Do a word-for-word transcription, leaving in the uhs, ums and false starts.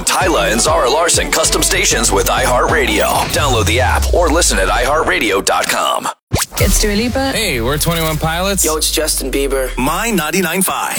Tyla and Zara Larson custom stations with iHeartRadio. Download the app or listen at i heart radio dot com. It's Dua Lipa. Hey, we're twenty-one Pilots. Yo, it's Justin Bieber. My ninety-nine point five.